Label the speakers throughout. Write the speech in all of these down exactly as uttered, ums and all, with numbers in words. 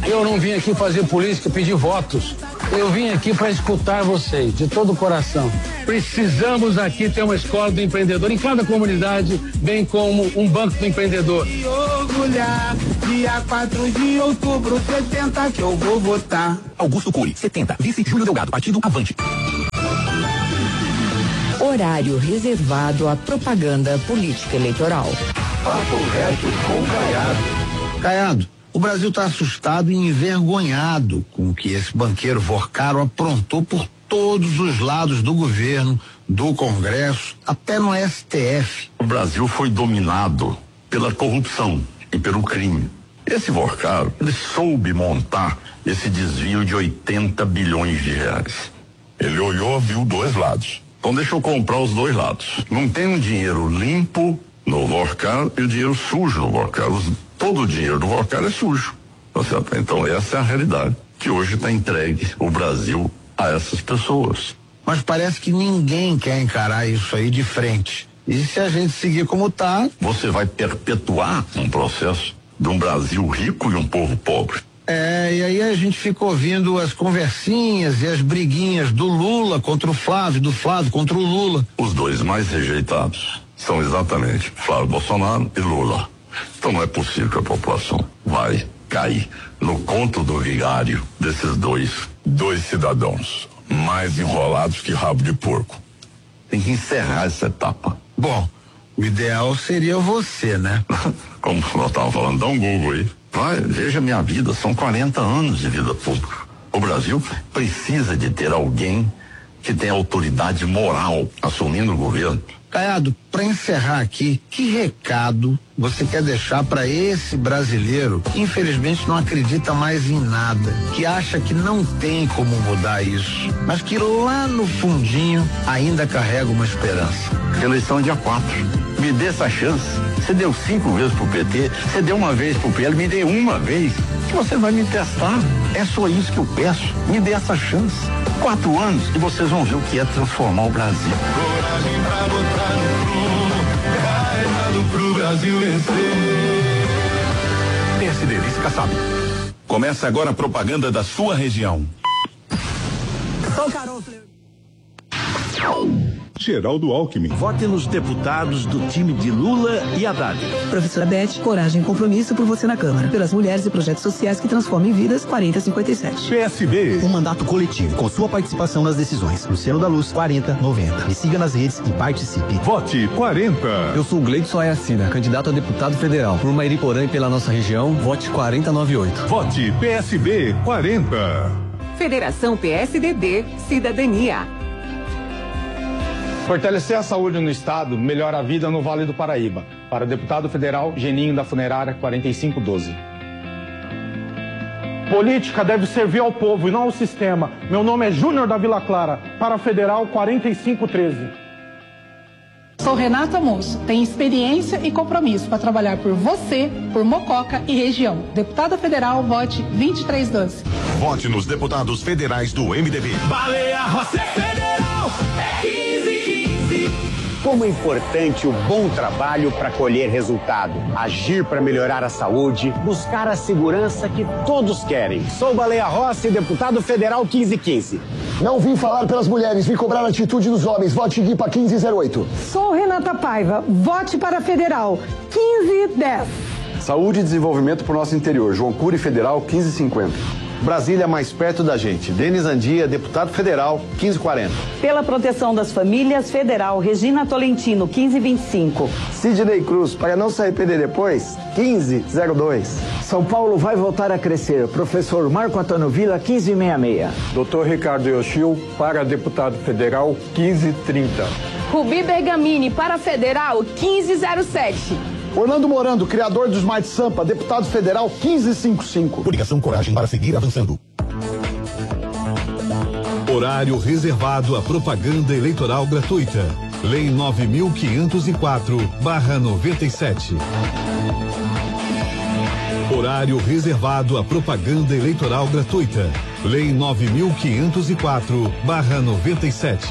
Speaker 1: Eu não vim aqui fazer política, pedir votos. Eu vim aqui para escutar vocês, de todo o coração. Precisamos aqui ter uma escola do empreendedor em cada comunidade, bem como um banco do empreendedor.
Speaker 2: E orgulhar, dia quatro de outubro, setenta que eu vou votar.
Speaker 3: Augusto Cury, setenta. Vice Júlio Delgado, partido Avante.
Speaker 4: Horário reservado à propaganda política eleitoral.
Speaker 5: Papo reto com Caiado. Caiado, o Brasil está assustado e envergonhado com o que esse banqueiro Vorcaro aprontou por todos os lados do governo, do Congresso, até no S T F.
Speaker 6: O Brasil foi dominado pela corrupção e pelo crime. Esse Vorcaro, ele soube montar esse desvio de oitenta bilhões de reais. Ele olhou, viu dois lados. Então deixa eu comprar os dois lados. Não tem um dinheiro limpo no Vorcaro e o dinheiro sujo no Vorcaro. Todo o dinheiro do Vorcaro é sujo. Tá certo? Então essa é a realidade que hoje está entregue o Brasil a essas pessoas.
Speaker 5: Mas parece que ninguém quer encarar isso aí de frente. E se a gente seguir como tá,
Speaker 6: você vai perpetuar um processo de um Brasil rico e um povo pobre.
Speaker 5: É, e aí a gente fica ouvindo as conversinhas e as briguinhas do Lula contra o Flávio, do Flávio contra o Lula.
Speaker 6: Os dois mais rejeitados são exatamente Flávio Bolsonaro e Lula. Então não é possível que a população vai cair no conto do vigário desses dois. Dois cidadãos mais enrolados que rabo de porco. Tem que encerrar essa etapa.
Speaker 5: Bom, o ideal seria você, né?
Speaker 6: Como nós estávamos falando, dá um Google aí. Vai, veja minha vida, são quarenta anos de vida pública. O Brasil precisa de ter alguém que tenha autoridade moral assumindo o governo.
Speaker 5: Caiado, para encerrar aqui, que recado você quer deixar para esse brasileiro que infelizmente não acredita mais em nada, que acha que não tem como mudar isso, mas que lá no fundinho ainda carrega uma esperança?
Speaker 6: Eleição dia quatro. Me dê essa chance. Você deu cinco vezes pro P T, você deu uma vez pro P L, me dê uma vez, que você vai me testar. É só isso que eu peço. Me dê essa chance. Quatro anos e vocês vão ver o que é transformar o Brasil.
Speaker 2: Coragem pra botar no prumo, carregado pro Brasil vencer.
Speaker 3: P S D, Vice Kassab. Começa agora a propaganda da sua região.
Speaker 2: Sou Carol.
Speaker 7: Geraldo Alckmin.
Speaker 8: Vote nos deputados do time de Lula e Haddad.
Speaker 9: Professora Beth, coragem e compromisso por você na Câmara. Pelas mulheres e projetos sociais que transformem vidas, quarenta cinquenta e sete.
Speaker 7: P S B.
Speaker 10: Um mandato coletivo, com sua participação nas decisões. Luciano da Luz, quarenta noventa. Me siga nas redes e participe.
Speaker 7: Vote quarenta.
Speaker 11: Eu sou o Gleidson Ayacina, candidato a deputado federal. Por Mairiporã e pela nossa região, vote quarenta noventa e oito.
Speaker 7: Vote P S B quarenta.
Speaker 12: Federação P S D B, Cidadania.
Speaker 13: Fortalecer a saúde no estado melhora a vida no Vale do Paraíba. Para o deputado federal Geninho da Funerária quarenta e cinco doze. Política deve servir ao povo e não ao sistema. Meu nome é Júnior da Vila Clara. Para a Federal quarenta e cinco treze.
Speaker 14: Sou Renata Moço, tenho experiência e compromisso para trabalhar por você, por Mococa e região. Deputada federal, vote vinte e três doze.
Speaker 3: Vote nos deputados federais do M D B.
Speaker 2: Baleia Rossi Federal é quinze quinze.
Speaker 15: Como é importante o bom trabalho para colher resultado, agir para melhorar a saúde, buscar a segurança que todos querem. Sou Baleia Rossi, deputado federal quinze quinze.
Speaker 16: Não vim falar pelas mulheres, vim cobrar a atitude dos homens. Vote Guipa quinze zero oito.
Speaker 17: Sou Renata Paiva, vote para a federal quinze dez.
Speaker 18: Saúde e desenvolvimento para o nosso interior. João Cury Federal quinze cinquenta. Brasília mais perto da gente. Denis Andia, deputado federal, quinze quarenta.
Speaker 19: Pela proteção das famílias, federal, Regina Tolentino, quinze vinte e cinco.
Speaker 20: Sidney Cruz, para não se arrepender depois, quinze zero dois.
Speaker 21: São Paulo vai voltar a crescer. Professor Marco Antônio Vila, quinze sessenta e seis.
Speaker 22: doutor Ricardo Yoshio, para deputado federal, quinze trinta.
Speaker 23: Rubi Bergamini, para federal, quinze zero sete.
Speaker 16: Orlando Morando, criador do Smart Sampa, deputado federal quinze cinquenta e cinco.
Speaker 3: Coligação Coragem para seguir avançando.
Speaker 24: Horário reservado à propaganda eleitoral gratuita. Lei nove mil quinhentos e quatro barra noventa e sete. Horário reservado à propaganda eleitoral gratuita. Lei nove mil quinhentos e quatro barra noventa e sete.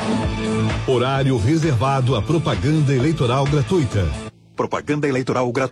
Speaker 24: Horário reservado à propaganda eleitoral gratuita.
Speaker 3: Propaganda eleitoral gratuita.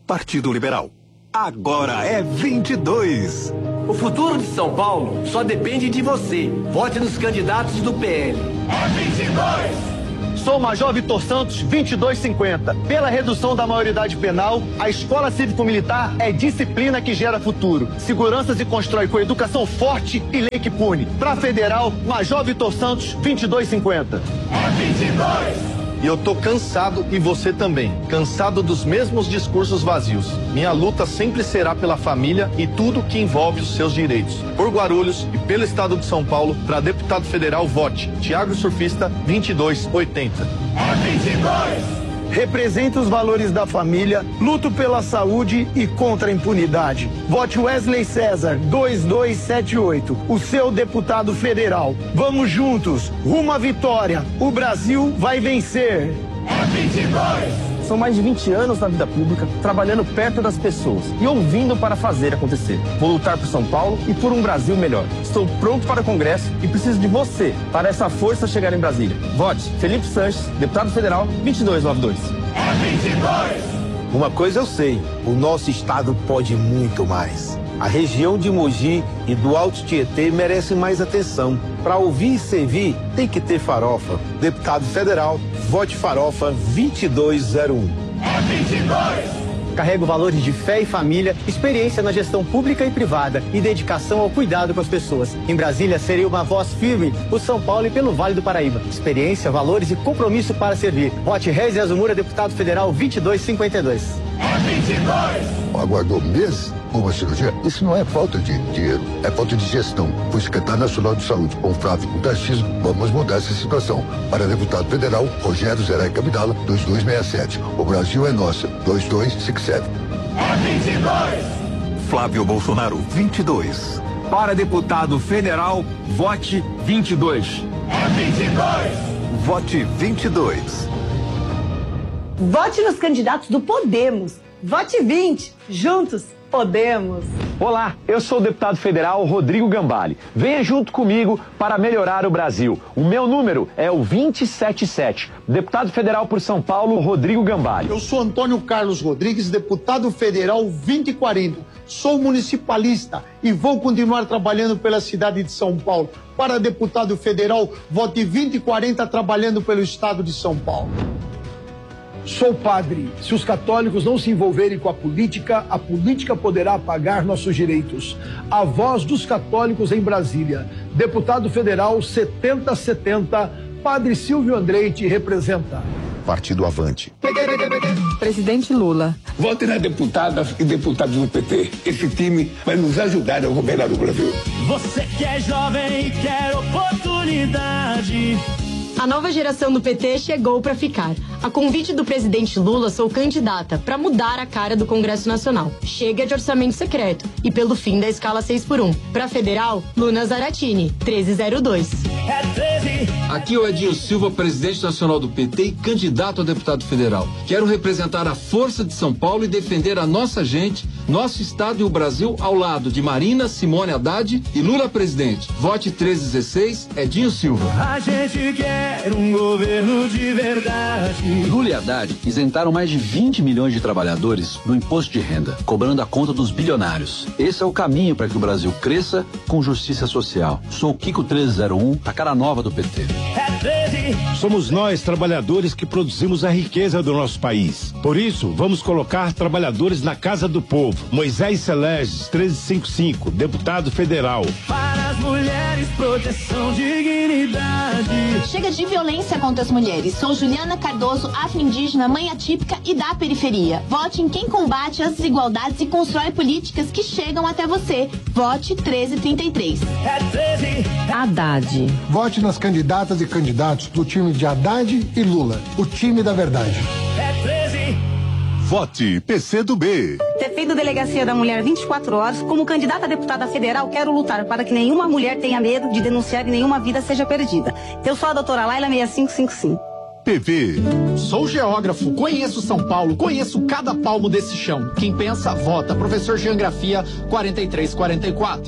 Speaker 24: Partido Liberal. Agora é vinte e dois.
Speaker 1: O futuro de São Paulo só depende de você. Vote nos candidatos do P L.
Speaker 2: É vinte e dois.
Speaker 4: Sou Major Vitor Santos, vinte e dois cinquenta. Pela redução da maioridade penal, a escola cívico-militar é disciplina que gera futuro. Segurança se constrói com educação forte e lei que pune. Pra federal, Major Vitor Santos, vinte e dois cinquenta.
Speaker 2: É vinte e dois.
Speaker 18: E eu tô cansado, e você também. Cansado dos mesmos discursos vazios. Minha luta sempre será pela família e tudo que envolve os seus direitos. Por Guarulhos e pelo estado de São Paulo, para deputado federal, vote Thiago Surfista, vinte e dois oitenta.
Speaker 2: É vinte e dois.
Speaker 4: Represente os valores da família, luto pela saúde e contra a impunidade. Vote Wesley César, dois dois sete oito, o seu deputado federal. Vamos juntos, rumo à vitória. O Brasil vai vencer.
Speaker 2: É vinte e dois.
Speaker 1: São mais de vinte anos na vida pública, trabalhando perto das pessoas e ouvindo para fazer acontecer. Vou lutar por São Paulo e por um Brasil melhor. Estou pronto para o Congresso e preciso de você para essa força chegar em Brasília. Vote Felipe Sanches, deputado federal, vinte e dois noventa e dois.
Speaker 2: É vinte e dois.
Speaker 4: Uma coisa eu sei, o nosso estado pode muito mais. A região de Mogi e do Alto Tietê merece mais atenção. Para ouvir e servir, tem que ter farofa. Deputado federal, vote farofa vinte e dois zero um.
Speaker 2: É vinte e dois.
Speaker 4: Carrego valores de fé e família, experiência na gestão pública e privada e dedicação ao cuidado com as pessoas. Em Brasília, serei uma voz firme por São Paulo e pelo Vale do Paraíba. Experiência, valores e compromisso para servir. Vote Reis Azumura, deputado federal vinte e dois cinquenta e dois.
Speaker 2: É vinte e dois.
Speaker 16: Aguardou meses por uma cirurgia? Isso não é falta de dinheiro, é falta de gestão. Fui secretário nacional de saúde com Flávio com Tarcísio. Vamos mudar essa situação. Para deputado federal, Rogério Zerai Cabidala, dois dois seis sete. O Brasil é nosso, dois dois cinco sete.
Speaker 2: É vinte e dois.
Speaker 24: Flávio Bolsonaro, vinte e dois.
Speaker 1: Para deputado federal, vote vinte e dois.
Speaker 2: É vinte e dois.
Speaker 24: Vote vinte e dois.
Speaker 17: Vote nos candidatos do Podemos. Vote vinte. Juntos, podemos.
Speaker 4: Olá, eu sou o deputado federal Rodrigo Gambale. Venha junto comigo para melhorar o Brasil. O meu número é o vinte e sete sete. Deputado federal por São Paulo, Rodrigo Gambale.
Speaker 5: Eu sou Antônio Carlos Rodrigues, deputado federal vinte e quarenta. Sou municipalista e vou continuar trabalhando pela cidade de São Paulo. Para deputado federal, vote vinte e quarenta trabalhando pelo estado de São Paulo.
Speaker 6: Sou padre. Se os católicos não se envolverem com a política, a política poderá apagar nossos direitos. A voz dos católicos em Brasília. Deputado federal setenta setenta, Padre Silvio Andrei te representa.
Speaker 24: Partido Avante.
Speaker 12: Presidente Lula.
Speaker 25: Vote na deputada e deputados do P T. Esse time vai nos ajudar a governar o Brasil.
Speaker 2: Você que é jovem e quer oportunidade.
Speaker 26: A nova geração do P T chegou para ficar. A convite do presidente Lula, sou candidata para mudar a cara do Congresso Nacional. Chega de orçamento secreto e pelo fim da escala seis por um. Para federal, Luna Zaratini, treze zero dois.
Speaker 2: É treze.
Speaker 27: Aqui é o Edinho Silva, presidente nacional do P T e candidato a deputado federal. Quero representar a força de São Paulo e defender a nossa gente, nosso estado e o Brasil ao lado de Marina, Simone Haddad e Lula presidente. Vote treze dezesseis, Edinho Silva.
Speaker 2: A gente quer um governo de verdade.
Speaker 28: Lula e Haddad isentaram mais de vinte milhões de trabalhadores do imposto de renda, cobrando a conta dos bilionários. Esse é o caminho para que o Brasil cresça com justiça social. Sou o Kiko treze zero um, a cara nova do P T.
Speaker 2: É treze.
Speaker 29: Somos nós, trabalhadores, que produzimos a riqueza do nosso país. Por isso, vamos colocar trabalhadores na casa do povo. Moisés Seleges, treze cinquenta e cinco, deputado federal.
Speaker 2: Para as mulheres, proteção, dignidade.
Speaker 30: Chega de violência contra as mulheres. Sou Juliana Cardoso, afro-indígena, mãe atípica e da periferia. Vote em quem combate as desigualdades e constrói políticas que chegam até você. Vote treze trinta e três.
Speaker 2: É treze.
Speaker 12: Haddad.
Speaker 6: Vote nas candidatas e candidatos do time de Haddad e Lula. O time da verdade.
Speaker 2: É treze.
Speaker 24: Vote P C do B.
Speaker 31: Defendo Delegacia da Mulher vinte e quatro horas. Como candidata a deputada federal, quero lutar para que nenhuma mulher tenha medo de denunciar e nenhuma vida seja perdida. Eu sou a doutora Laila seis cinco cinco cinco.
Speaker 24: P V.
Speaker 32: Sou geógrafo, conheço São Paulo, conheço cada palmo desse chão. Quem pensa, vota. Professor Geografia quarenta e três quarenta e quatro.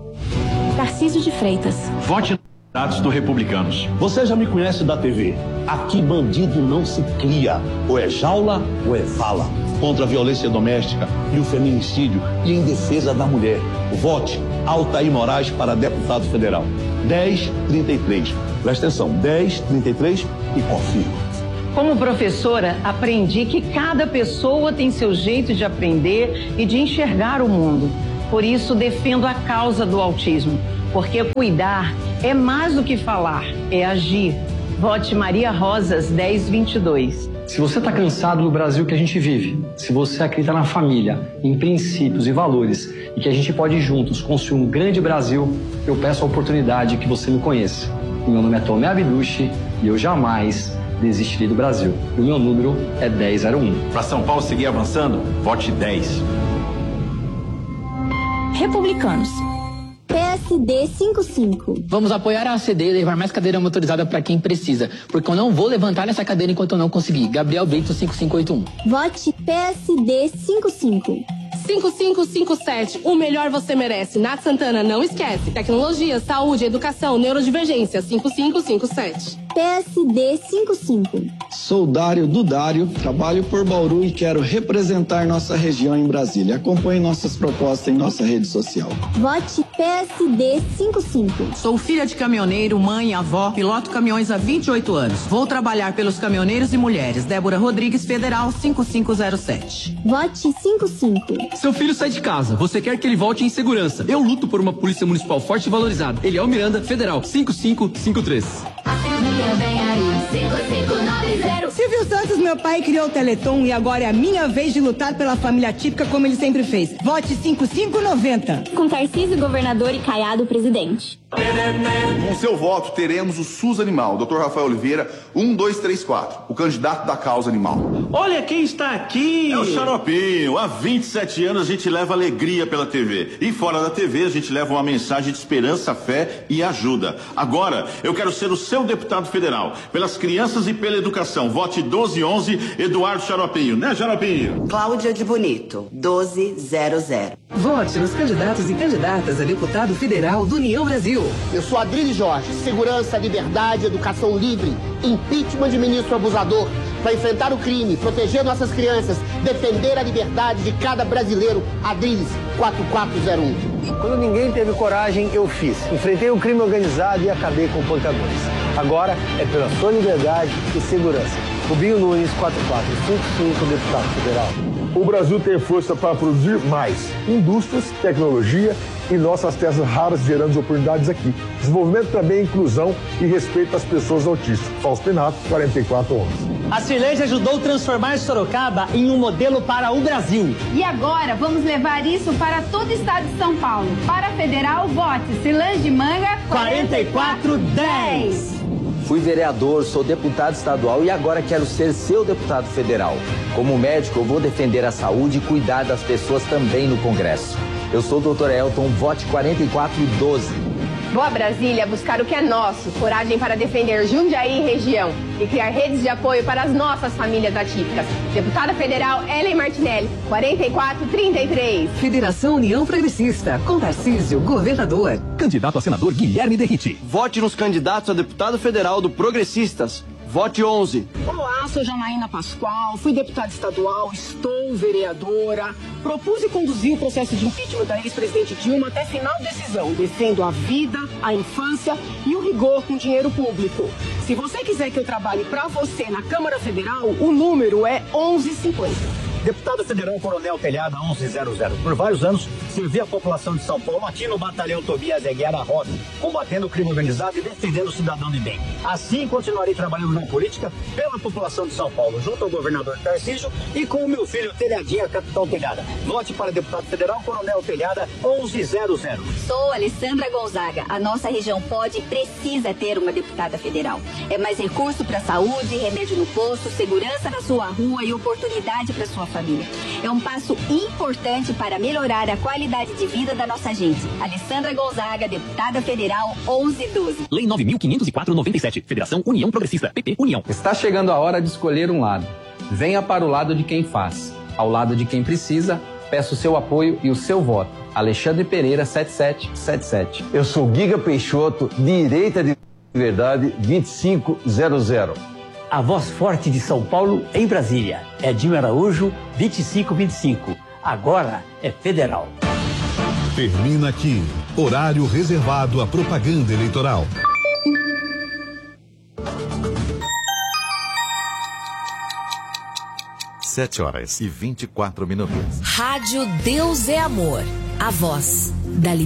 Speaker 30: Tarcísio de Freitas.
Speaker 33: Vote candidatos do Republicanos.
Speaker 34: Você já me conhece da T V. Aqui bandido não se cria. Ou é jaula ou é vala.
Speaker 7: contra a violência doméstica e o feminicídio e em defesa da mulher. Vote Altair Moraes para deputado federal. dez trinta e três. Presta atenção, dez trinta e três e confio.
Speaker 8: Como professora, aprendi que cada pessoa tem seu jeito de aprender e de enxergar o mundo. Por isso, defendo a causa do autismo. Porque cuidar é mais do que falar, é agir. Vote Maria Rosas dez vinte e dois.
Speaker 9: Se você está cansado do Brasil que a gente vive, se você acredita na família, em princípios e valores e que a gente pode juntos construir um grande Brasil, eu peço a oportunidade que você me conheça. Meu nome é Tomé Abdushi e eu jamais desistirei do Brasil. O meu número é dez zero um.
Speaker 33: Para São Paulo seguir avançando, vote dez.
Speaker 30: Republicanos. P S D cinquenta e cinco.
Speaker 10: Vamos apoiar a A C D e levar mais cadeira motorizada para quem precisa, porque eu não vou levantar essa cadeira enquanto eu não conseguir. Gabriel Brito cinco cinco oito um.
Speaker 30: Vote P S D cinquenta e cinco.
Speaker 11: cinco cinco cinco sete, o melhor você merece. Nath Santana, não esquece. Tecnologia, saúde, educação, neurodivergência, cinco cinco cinco sete.
Speaker 30: P S D cinquenta e cinco.
Speaker 13: Sou Dário do Dário, trabalho por Bauru e quero representar nossa região em Brasília. Acompanhe nossas propostas em nossa rede social.
Speaker 30: Vote P S D cinquenta e cinco.
Speaker 14: Sou filha de caminhoneiro, mãe, avó, piloto caminhões há vinte e oito anos. Vou trabalhar pelos caminhoneiros e mulheres. Débora Rodrigues, Federal cinco cinco zero sete.
Speaker 30: Vote cinquenta e cinco.
Speaker 9: Seu filho sai de casa, você quer que ele volte em segurança. Eu luto por uma polícia municipal forte e valorizada. Eliel Miranda, Federal cinco cinco cinco três.
Speaker 31: Silvio Santos, meu pai, criou o Teleton e agora é a minha vez de lutar pela família típica como ele sempre fez. Vote cinco cinco noventa.
Speaker 30: Com Tarcísio, governador, e Caiado, presidente.
Speaker 15: Com seu voto, teremos o SUS Animal, doutor Rafael Oliveira, um dois três quatro, o candidato da causa animal.
Speaker 7: Olha quem está aqui!
Speaker 3: É o Xaropinho. Há vinte e sete anos a gente leva alegria pela T V. E fora da T V a gente leva uma mensagem de esperança, fé e ajuda. Agora, eu quero ser o seu deputado federal. Pelas crianças e pela educação. Vote doze onze, Eduardo Xaropinho. Né, Xaropinho?
Speaker 19: Cláudia de Bonito, doze zero zero.
Speaker 12: Vote nos candidatos e candidatas a deputado federal do União Brasil.
Speaker 20: Eu sou Adriles Jorge. Segurança, liberdade, educação livre. Impeachment de ministro abusador. Para enfrentar o crime, proteger nossas crianças, defender a liberdade de cada brasileiro. Adriles, quatro quatro zero um.
Speaker 4: Quando ninguém teve coragem, eu fiz. Enfrentei o crime organizado e acabei com pancadores. Agora é pela sua liberdade e segurança. Rubinho Nunes, quatro quatro cinco cinco, deputado federal.
Speaker 6: O Brasil tem força para produzir mais indústrias, tecnologia e nossas terras raras gerando oportunidades aqui. Desenvolvimento também, inclusão e respeito às pessoas autistas. Fausto Pinato, quarenta e quatro onze.
Speaker 4: A Cirlege ajudou a transformar Sorocaba em um modelo para o Brasil.
Speaker 30: E agora vamos levar isso para todo o estado de São Paulo. Para a federal, vote Cirlege de Manga
Speaker 4: quarenta e quatro dez.
Speaker 21: Fui vereador, sou deputado estadual e agora quero ser seu deputado federal. Como médico, eu vou defender a saúde e cuidar das pessoas também no Congresso. Eu sou o doutor Elton, vote quarenta e quatro doze.
Speaker 26: Vou a Brasília buscar o que é nosso, coragem para defender Jundiaí e região e criar redes de apoio para as nossas famílias atípicas. Deputada Federal Ellen Martinelli, quarenta e quatro trinta e três.
Speaker 12: Federação União Progressista, com Tarcísio, governador.
Speaker 22: Candidato a senador Guilherme Derrite.
Speaker 23: Vote nos candidatos a deputado federal do Progressistas. Vote onze.
Speaker 31: Olá, sou Janaína Pascoal, fui deputada estadual, estou vereadora. Propus e conduzi o processo de impeachment da ex-presidente Dilma até final decisão. Defendo a vida, a infância e o rigor com dinheiro público. Se você quiser que eu trabalhe para você na Câmara Federal, o número é onze cinquenta.
Speaker 4: Deputado Federal Coronel Telhada onze zero zero. Por vários anos, servi a população de São Paulo aqui no Batalhão Tobias Eguiara Rosa, combatendo o crime organizado e defendendo o cidadão de bem. Assim, continuarei trabalhando na política pela população de São Paulo, junto ao governador Tarcísio e com o meu filho Telhadinha, capitão Telhada. Vote para deputado federal Coronel Telhada onze zero zero.
Speaker 30: Sou Alessandra Gonzaga. A nossa região pode e precisa ter uma deputada federal. É mais recurso para saúde, remédio no posto, segurança na sua rua e oportunidade para sua família. É um passo importante para melhorar a qualidade de vida da nossa gente. Alessandra Gonzaga, deputada federal onze doze.
Speaker 22: Lei nove mil quinhentos e quatro noventa e sete. Federação União Progressista. P P União.
Speaker 34: Está chegando a hora de escolher um lado. Venha para o lado de quem faz. Ao lado de quem precisa, peço o seu apoio e o seu voto. Alexandre Pereira, sete sete sete sete.
Speaker 1: Eu sou Giga Peixoto, direita de verdade, vinte e cinco zero zero.
Speaker 2: A voz forte de São Paulo em Brasília. Edinho Araújo, vinte e cinco vinte e cinco. Agora é federal.
Speaker 5: Termina aqui. Horário reservado à propaganda eleitoral.
Speaker 8: Sete horas e vinte e quatro minutos.
Speaker 10: Rádio Deus é Amor. A voz da liberdade.